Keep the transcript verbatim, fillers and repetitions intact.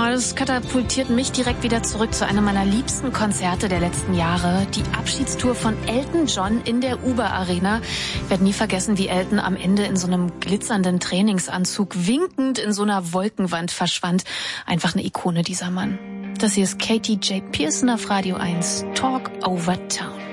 Oh, das katapultiert mich direkt wieder zurück zu einem meiner liebsten Konzerte der letzten Jahre. Die Abschiedstour von Elton John in der Uber Arena. Ich werde nie vergessen, wie Elton am Ende in so einem glitzernden Trainingsanzug winkend in so einer Wolkenwand verschwand. Einfach eine Ikone, dieser Mann. Das hier ist Katy J. Pearson auf Radio eins. Talk Over Town.